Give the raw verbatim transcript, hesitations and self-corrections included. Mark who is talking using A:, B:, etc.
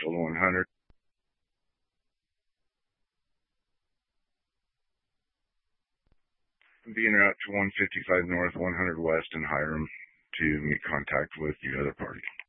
A: Delta one hundred. Be en route to one fifty-five North, one hundred West in Hiram to make contact with the other party.